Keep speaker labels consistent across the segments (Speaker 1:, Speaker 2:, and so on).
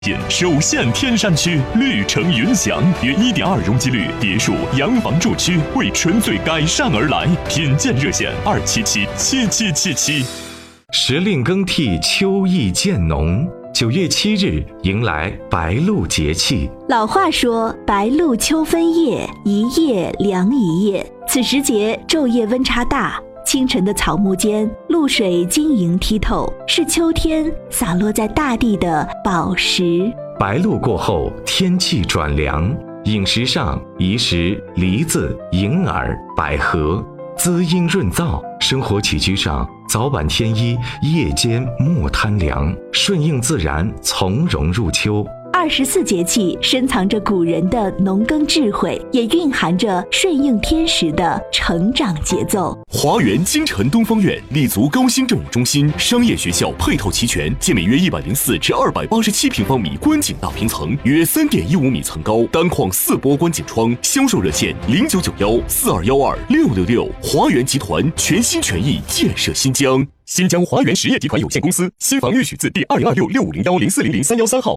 Speaker 1: 首县天山区绿城云享，约1.2容积率别墅洋房住区，为纯粹改善而来。品鉴热线2777777。
Speaker 2: 时令更替，秋意渐浓。9月7日迎来白露节气。
Speaker 3: 老话说，白露秋分夜，一夜凉一夜。此时节昼夜温差大，清晨的草木间，露水晶莹剔透，是秋天洒落在大地的宝石。
Speaker 2: 白露过后，天气转凉，饮食上宜食梨子、银耳、百合，滋阴润燥；生活起居上，早晚添衣，夜间莫贪凉，顺应自然，从容入秋。
Speaker 3: 24节气深藏着古人的农耕智慧，也蕴含着顺应天时的成长节奏。
Speaker 1: 华源京城东方院立足高新政务中心，商业学校配套齐全，建面约104至287平方米观景大平层，约3.15米层高，单框4波观景窗。销售热线099142126666。华源集团全心全意建设新疆。新疆华源实业集团有限公司，新房预许字第2026650104003113号。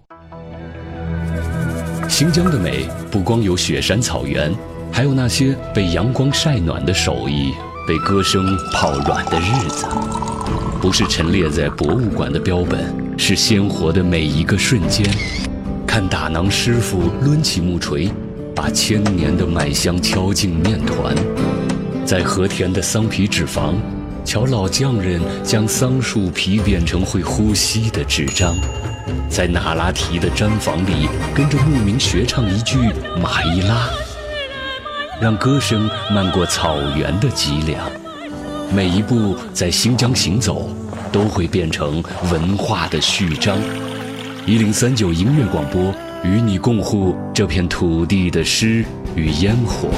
Speaker 4: 新疆的美不光有雪山草原，还有那些被阳光晒暖的手艺，被歌声泡软的日子。不是陈列在博物馆的标本，是鲜活的每一个瞬间。看打囊师傅抡起木锤，把1000年的麦香敲进面团。在和田的桑皮纸坊，瞧老匠人将桑树皮变成会呼吸的纸张。在那拉提的毡房里，跟着牧民学唱一句马伊拉，让歌声漫过草原的脊梁。每一步在新疆行走，都会变成文化的序章。1039音乐广播与你共护这片土地的诗与烟火。